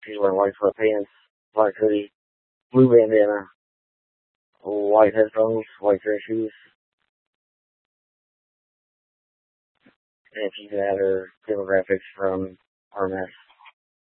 She's wearing white sweatpants, black hoodie, blue bandana, white headphones, white dress shoes. And if you can add her demographics from RMS.